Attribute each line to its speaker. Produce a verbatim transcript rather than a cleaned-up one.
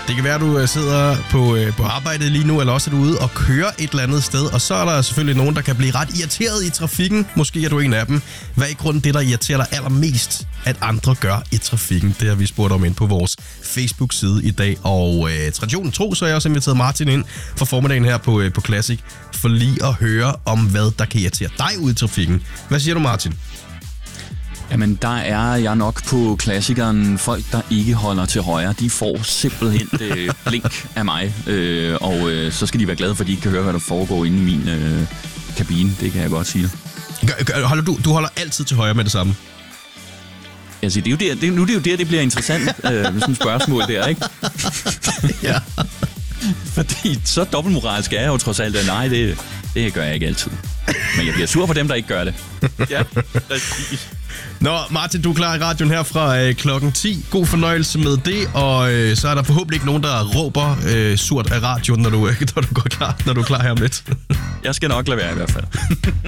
Speaker 1: Det kan være, at du sidder på, på arbejdet lige nu, eller også er du ude og kører et eller andet sted. Og så er der selvfølgelig nogen, der kan blive ret irriteret i trafikken. Måske er du en af dem. Hvad er i grunden det, der irriterer dig allermest, at andre gør i trafikken? Det har vi spurgt om ind på vores Facebook-side i dag. Og øh, traditionen tro, så har jeg også inviteret Martin ind for formiddagen her på, øh, på Classic. For lige at høre om, hvad der kan irritere dig ud i trafikken. Hvad siger du, Martin?
Speaker 2: Jamen, der er jeg nok på klassikeren. Folk, der ikke holder til højre, de får simpelthen øh, blink af mig. Øh, og øh, så skal de være glade for, at de ikke kan høre, hvad der foregår inde i min øh, kabine. Det kan jeg godt sige.
Speaker 1: Holder du, du holder altid til højre med det samme?
Speaker 2: Altså, det er jo der, det, nu er det jo der, det bliver interessant øh, med sådan et spørgsmål der, ikke?
Speaker 1: Ja.
Speaker 2: Fordi så dobbeltmoralsk er jeg jo trods alt, at nej, det, det gør jeg ikke altid. Men jeg bliver sur på dem, der ikke gør det. Ja, præcis.
Speaker 1: Nå, Martin, du er klar i radioen her fra øh, klokken ti. God fornøjelse med det, og øh, så er der forhåbentlig ikke nogen, der råber øh, surt af radioen, når du, øh, når du går klar, når du er klar her om lidt.
Speaker 2: Jeg skal nok lade være i hvert fald.